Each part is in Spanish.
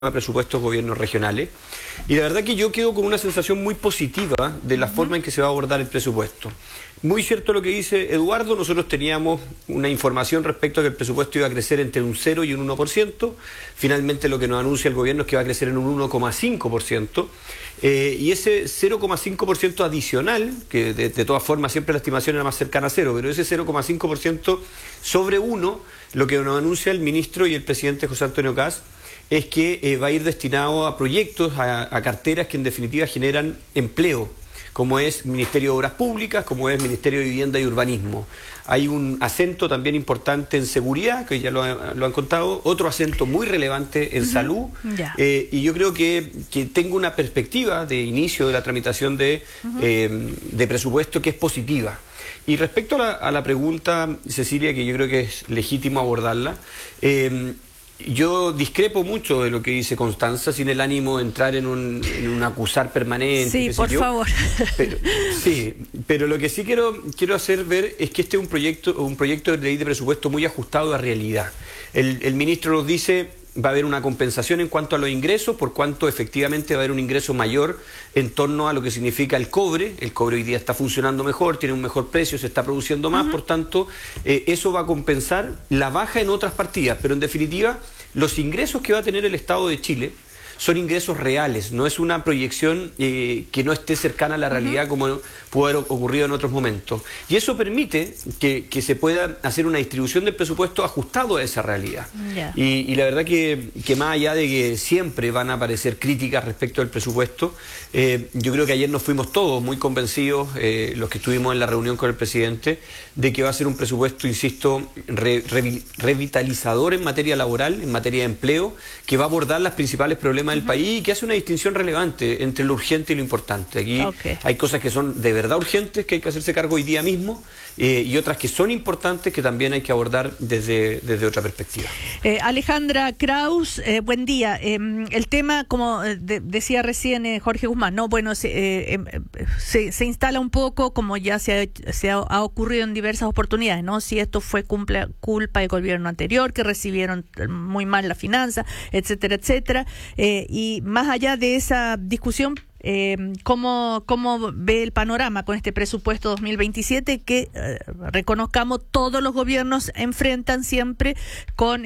de presupuestos gobiernos regionales, y la verdad que yo quedo con una sensación muy positiva de la forma en que se va a abordar el presupuesto. Muy cierto lo que dice Eduardo, nosotros teníamos una información respecto a que el presupuesto iba a crecer entre un 0 y un 1%, finalmente lo que nos anuncia el gobierno es que va a crecer en un 1,5%, y ese 0,5% adicional, que de todas formas siempre la estimación era más cercana a 0, pero ese 0,5% sobre 1, lo que nos anuncia el ministro y el presidente José Antonio Kast, es que va a ir destinado a proyectos, a carteras que en definitiva generan empleo, como es Ministerio de Obras Públicas, como es Ministerio de Vivienda y Urbanismo. Hay un acento también importante en seguridad, que ya lo han contado, otro acento muy relevante en salud, y yo creo que tengo una perspectiva de inicio de la tramitación de presupuesto que es positiva. Y respecto a la pregunta, Cecilia, que yo creo que es legítimo abordarla, yo discrepo mucho de lo que dice Constanza, sin el ánimo de entrar en un acusar permanente. Sí, por favor. Pero lo que sí quiero hacer ver es que este es un proyecto de ley de presupuesto muy ajustado a realidad. El ministro nos dice va a haber una compensación en cuanto a los ingresos, por cuanto efectivamente va a haber un ingreso mayor en torno a lo que significa el cobre. El cobre hoy día está funcionando mejor, tiene un mejor precio, se está produciendo más, por tanto, eso va a compensar la baja en otras partidas, pero en definitiva, los ingresos que va a tener el Estado de Chile son ingresos reales, no es una proyección que no esté cercana a la realidad como pudo haber ocurrido en otros momentos. Y eso permite que se pueda hacer una distribución del presupuesto ajustado a esa realidad. Y la verdad que más allá de que siempre van a aparecer críticas respecto al presupuesto, yo creo que ayer nos fuimos todos muy convencidos, los que estuvimos en la reunión con el presidente, de que va a ser un presupuesto, insisto, revitalizador en materia laboral, en materia de empleo, que va a abordar los principales problemas del país y que hace una distinción relevante entre lo urgente y lo importante. Aquí hay cosas que son de verdad urgentes, que hay que hacerse cargo hoy día mismo, y otras que son importantes, que también hay que abordar desde otra perspectiva. Alejandra Kraus, buen día. El tema, como decía recién Jorge Guzmán, ¿no? Bueno, se instala un poco, como ya se ha ocurrido en diversas oportunidades, ¿no? Si esto fue culpa del gobierno anterior, que recibieron muy mal la finanza, etcétera, etcétera. Y más allá de esa discusión, ¿cómo ve el panorama con este presupuesto 2027 que, reconozcamos, todos los gobiernos enfrentan siempre con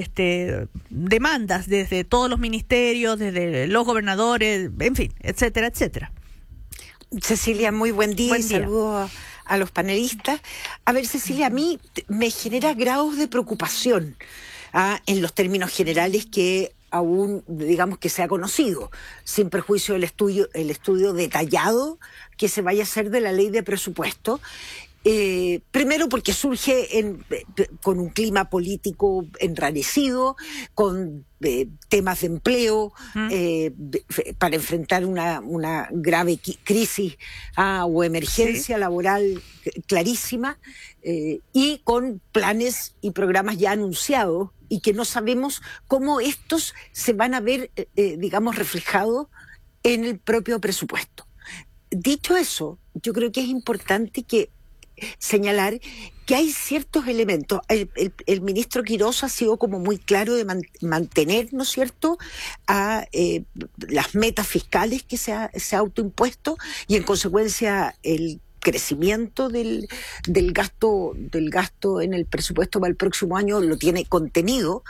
demandas desde todos los ministerios, desde los gobernadores, en fin, etcétera, etcétera? Cecilia, muy buen día. Y saludo a los panelistas. A ver, Cecilia, a mí me genera grados de preocupación en los términos generales que aún, digamos, que se ha conocido, sin perjuicio del estudio detallado que se vaya a hacer de la ley de presupuesto. Primero porque surge con un clima político enrarecido, con temas de empleo, para enfrentar una grave crisis o emergencia laboral clarísima, y con planes y programas ya anunciados y que no sabemos cómo estos se van a ver, digamos, reflejados en el propio presupuesto. Dicho eso, yo creo que es importante señalar que hay ciertos elementos. El ministro Quirós ha sido como muy claro de mantener, ¿no es cierto?, a las metas fiscales que se ha autoimpuesto, y en consecuencia el crecimiento del gasto en el presupuesto para el próximo año lo tiene contenido,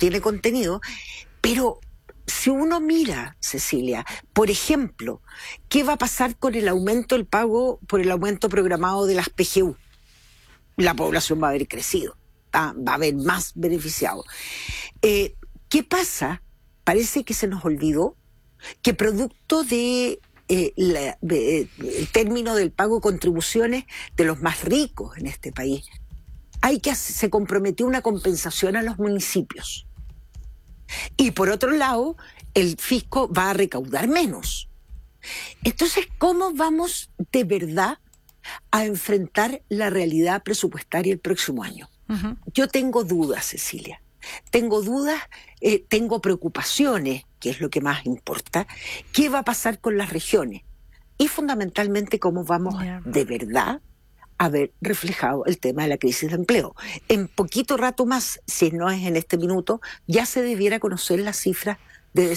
pero si uno mira, Cecilia, por ejemplo, ¿qué va a pasar con el aumento del pago por el aumento programado de las PGU? La población va a haber crecido, va a haber más beneficiados. ¿Qué pasa? Parece que se nos olvidó que producto de el término del pago de contribuciones de los más ricos en este país, se comprometió una compensación a los municipios. Y por otro lado, el fisco va a recaudar menos. Entonces, ¿cómo vamos de verdad a enfrentar la realidad presupuestaria el próximo año? Yo tengo dudas, Cecilia. Tengo dudas, tengo preocupaciones, que es lo que más importa. ¿Qué va a pasar con las regiones? Y fundamentalmente, ¿cómo vamos de verdad a ver reflejado el tema de la crisis de empleo? En poquito rato más, si no es en este minuto, ya se debiera conocer las cifras